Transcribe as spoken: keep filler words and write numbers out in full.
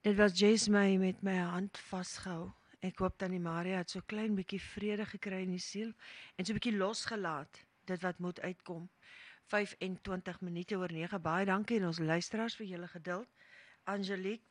Dit was Jess my met my hand vasgehou. Ek hoop Tannie Maria het so klein bietjie vrede gekry in die siel en so bietjie losgelaat dit wat moet uitkom. vyf en twintig minute oor nege. Baie dankie aan ons luisteraars vir julle geduld. Angelique,